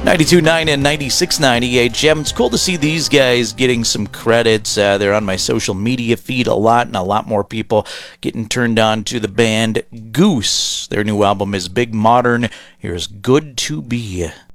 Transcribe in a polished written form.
92.9 and 96.9 EHM. It's cool to see these guys getting some credits. They're on my social media feed a lot, and a lot more people getting turned on to the band Goose. Their new album is Big Modern. Here's Good to Be.